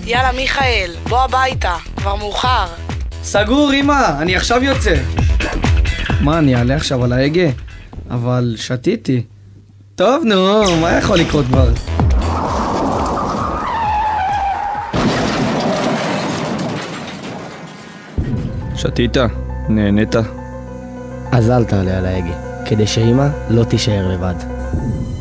יאללה מיכאל, בוא הביתה, כבר מאוחר. סגור אמא, אני עכשיו יוצא. מה, אני אעלה עכשיו על ההגה? אבל שתיתי. טוב נו, מה יכול לקרות כבר? שתית? נהנית? אז אל תעלה על ההגה, כדי שאמא לא תישאר לבד.